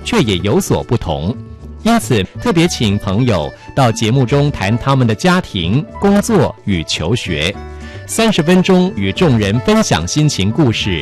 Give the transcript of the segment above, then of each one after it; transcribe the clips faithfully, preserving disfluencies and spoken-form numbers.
却也有所不同。因此特别请朋友到节目中谈他们的家庭、工作与求学，三十分钟与众人分享心情故事。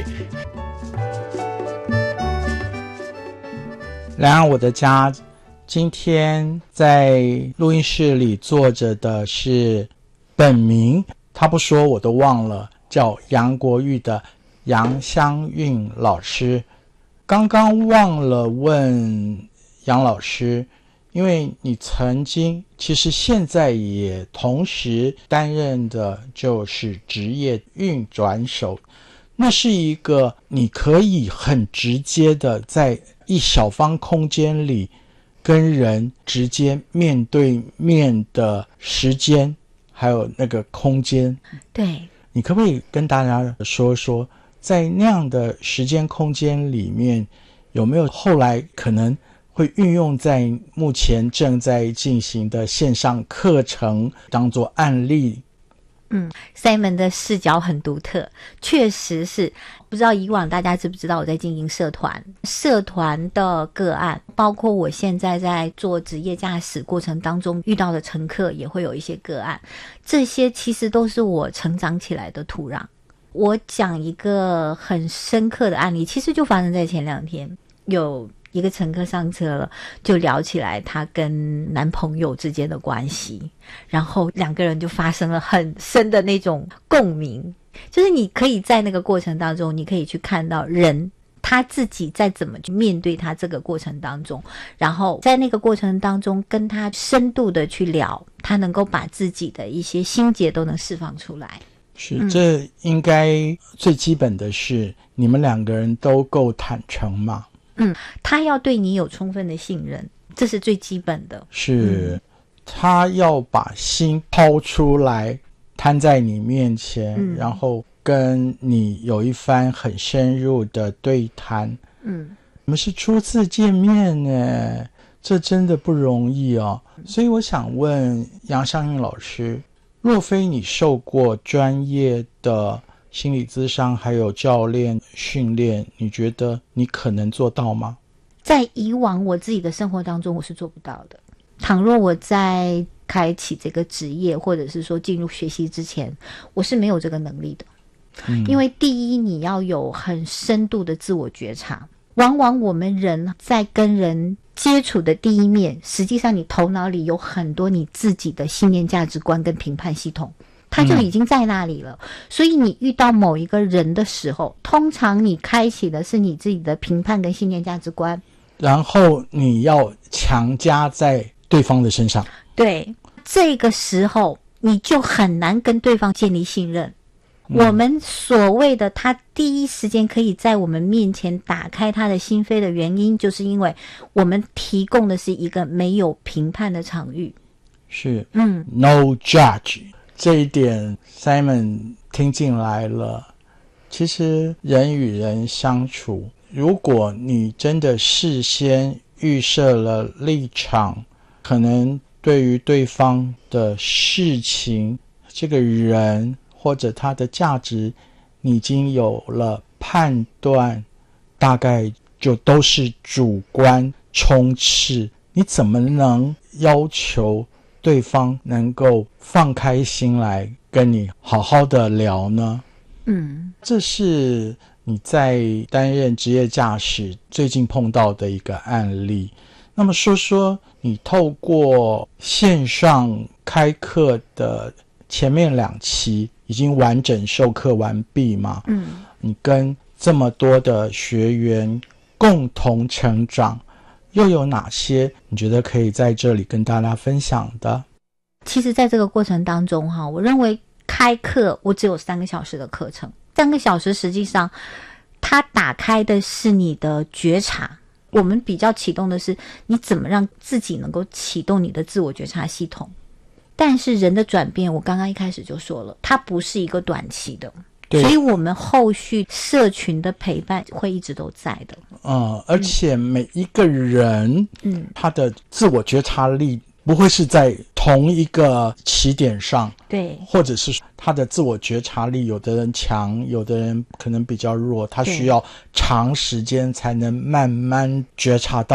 来到我的家，今天在录音室里坐着的是本名他不说我都忘了，叫杨国玉的杨香韵老师。刚刚忘了问杨老师，因为你曾经其实现在也同时担任的就是职业运转手，那是一个你可以很直接的在一小方空间里跟人直接面对面的时间还有那个空间。 对， 你可不可以跟大家说说在那样的时间空间里面有没有后来可能会运用在目前正在进行的线上课程当作案例？ 嗯 Simon 的视角很独特，确实是。不知道以往大家知不知道我在经营社团，社团的个案包括我现在在做职业驾驶过程当中遇到的乘客也会有一些个案，这些其实都是我成长起来的土壤。我讲一个很深刻的案例，其实就发生在前两天，有一个乘客上车了，就聊起来他跟男朋友之间的关系，然后两个人就发生了很深的那种共鸣。就是你可以在那个过程当中，你可以去看到人他自己在怎么去面对他这个过程当中，然后在那个过程当中跟他深度的去聊，他能够把自己的一些心结都能释放出来。 是、嗯、这应该最基本的是你们两个人都够坦诚嘛。 嗯，他要对你有充分的信任，这是最基本的。 是、 嗯、 他要把心抛出来摊在你面前、嗯、然后跟你有一番很深入的对谈。嗯，你们是初次见面呢，这真的不容易哦。所以我想问杨香韵老师，若非你受过专业的心理咨商还有教练训练，你觉得你可能做到吗？ 在以往我自己的生活当中我是做不到的。倘若我在开启这个职业或者是说进入学习之前，我是没有这个能力的、嗯、因为第一你要有很深度的自我觉察，往往我们人在跟人接触的第一面，实际上你头脑里有很多你自己的信念价值观跟评判系统，它就已经在那里了、嗯、所以你遇到某一个人的时候，通常你开启的是你自己的评判跟信念价值观， 然后你要强加在对方的身上。对， 这个时候你就很难跟对方建立信任、嗯、我们所谓的他第一时间可以在我们面前打开他的心扉的原因，就是因为我们提供的是一个没有评判的场域。 是，嗯 ，no judge， 这一点 Simon 听进来了。其实人与人相处，如果你真的事先预设了立场，可能对于对方的事情，这个人或者他的价值，你已经有了判断，大概就都是主观冲刺，你怎么能要求对方能够放开心来跟你好好的聊呢？嗯，这是你在担任职业驾驶最近碰到的一个案例。那么说说你透过线上开课的前面两期已经完整授课完毕吗？嗯，你跟这么多的学员共同成长，又有哪些你觉得可以在这里跟大家分享的？ 其实在这个过程当中哈，我认为开课我只有三个小时的课程，三个小时实际上它打开的是你的觉察，我们比较启动的是你怎么让自己能够启动你的自我觉察系统。但是人的转变，我刚刚一开始就说了，它不是一个短期的，所以我们后续社群的陪伴会一直都在的。 嗯，而且每一个人，嗯，他的自我觉察力不会是在同一个起点上，对，或者是他的自我觉察力，有的人强，有的人可能比较弱，他需要长时间才能慢慢觉察到